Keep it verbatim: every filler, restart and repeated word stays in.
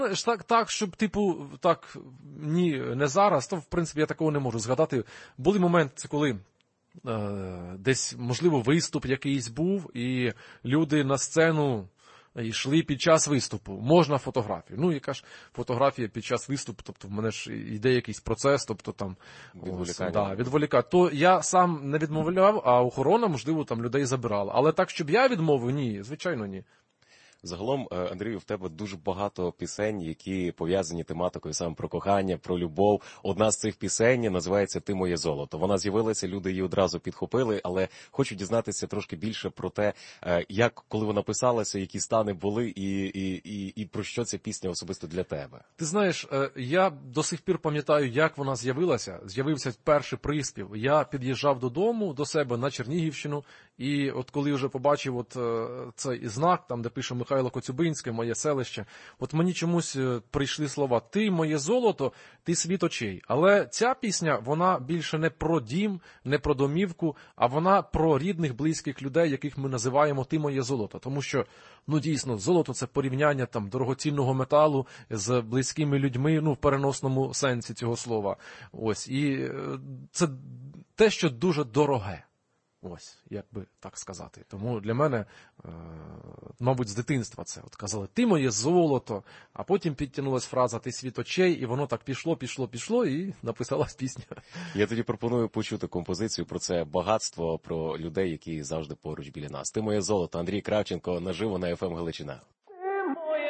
Знаєш, так, так, щоб, типу, так, ні, не зараз, то, в принципі, я такого не можу згадати. Були моменти, це коли е, десь, можливо, виступ якийсь був, і люди на сцену йшли під час виступу. Можна фотографію. Ну, яка ж фотографія під час виступу, тобто в мене ж йде якийсь процес, тобто там відволікання. Да, відволікати. То я сам не відмовляв, а охорона, можливо, там людей забирала. Але так, щоб я відмовив, ні, звичайно, ні. Загалом, Андрію, в тебе дуже багато пісень, які пов'язані тематикою саме про кохання, про любов. Одна з цих пісень називається «Ти моє золото». Вона з'явилася, люди її одразу підхопили, але хочу дізнатися трошки більше про те, як, коли вона писалася, які стани були і, і, і, і про що ця пісня особисто для тебе. Ти знаєш, я до сих пір пам'ятаю, як вона з'явилася. З'явився перший приспів. Я під'їжджав додому, до себе на Чернігівщину, і от коли вже побачив от цей знак, там, де пише Михайло Коцюбинське, моє селище, от мені чомусь прийшли слова «Ти моє золото, ти світ очей». Але ця пісня, вона більше не про дім, не про домівку, а вона про рідних, близьких людей, яких ми називаємо «Ти моє золото». Тому що, ну дійсно, золото – це порівняння там дорогоцінного металу з близькими людьми, ну в переносному сенсі цього слова. Ось, і це те, що дуже дороге. Ось, як би так сказати. Тому для мене, е, мабуть, з дитинства це. От казали, ти моє золото, а потім підтягнулась фраза «ти світ очей», і воно так пішло, пішло, пішло, і написалась пісня. Я тоді пропоную почути композицію про це багатство, про людей, які завжди поруч біля нас. «Ти моє золото», Андрій Кравченко, наживо на еф ем Галичина.